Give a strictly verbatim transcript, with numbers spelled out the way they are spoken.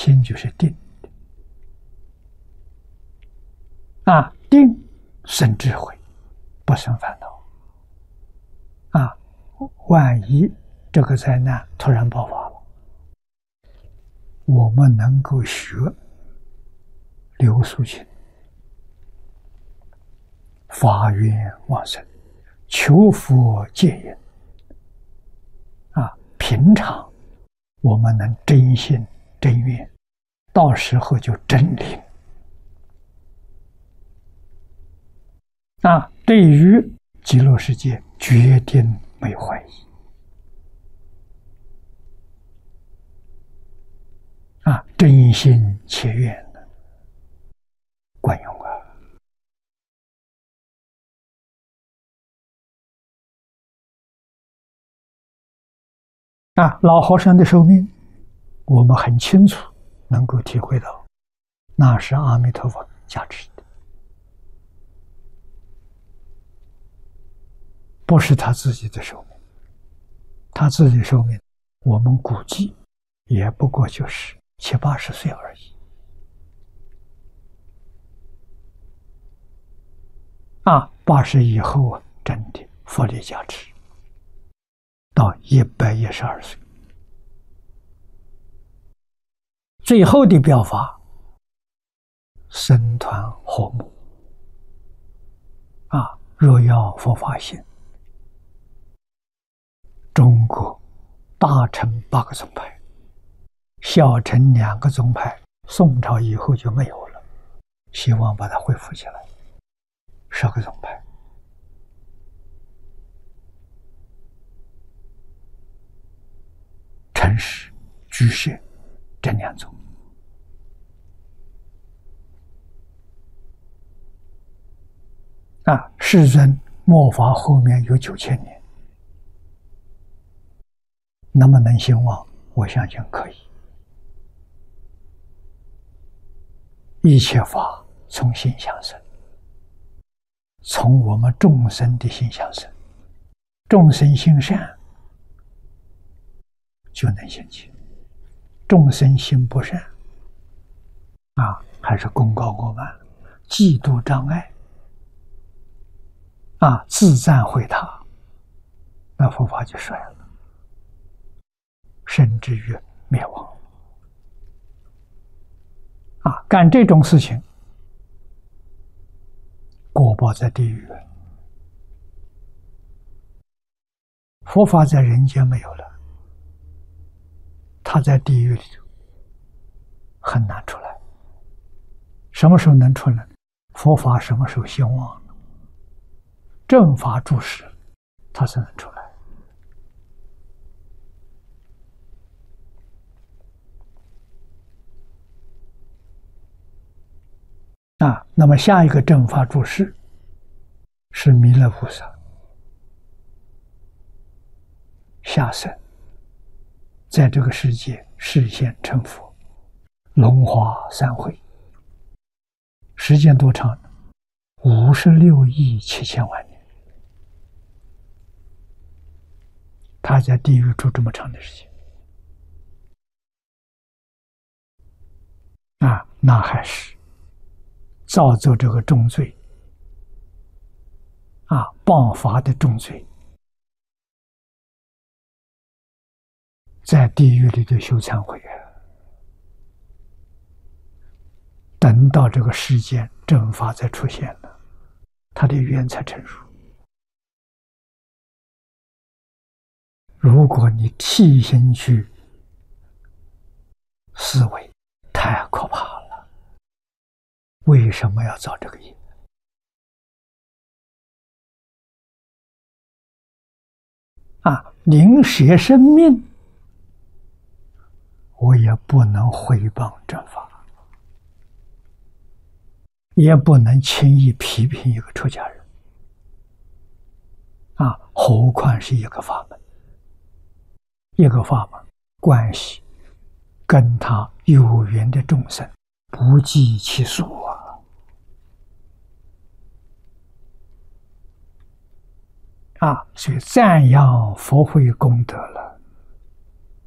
心就是定啊，定生智慧，不生烦恼啊。万一这个灾难突然爆发了，我们能够学刘素琴，发愿往生，求佛戒引啊。平常我们能真心真愿，到时候就真灵啊。对于极乐世界，决定没有怀疑啊，真心切愿的管用啊。啊，老和尚的寿命，我们很清楚能够体会到，那是阿弥陀佛加持的，不是他自己的寿命。他自己的寿命，我们估计也不过就是七八十岁而已。啊，八十以后啊，真的佛力加持，到一百一十二岁，最后的表法，僧团和睦啊，若要佛法行，中国大乘八个宗派，小乘两个宗派，宋朝以后就没有了，希望把它恢复起来，十个宗派。陈氏、居士这两种啊，世尊末法后面有九千年，能不能兴旺？我相信可以。一切法从心想生，从我们众生的心想生，众生心善就能兴起，众生心不善啊，还是功高过慢，嫉妒障碍啊，自赞毁他，那佛法就衰了，甚至于灭亡啊！干这种事情，果报在地狱，佛法在人间没有了，他在地狱里头很难出来。什么时候能出来？佛法什么时候兴旺？正法住世，他才能出来。啊，那么下一个正法住世是弥勒菩萨下生，在这个世界示现成佛，龙华三会，时间多长？五十六亿七千万年。他在地狱住这么长的时间啊，那还是造作这个重罪啊，谤法的重罪，在地狱里头修忏悔啊。等到这个世间正法再出现了，他的缘才成熟。如果你替心去思维，太可怕了。为什么要造这个业？啊，宁舍生命，我也不能毁谤正法，也不能轻易批评一个出家人啊，何况是一个法门。一个法门关系跟他有缘的众生不计其数啊！啊，所以赞扬佛慧功德了。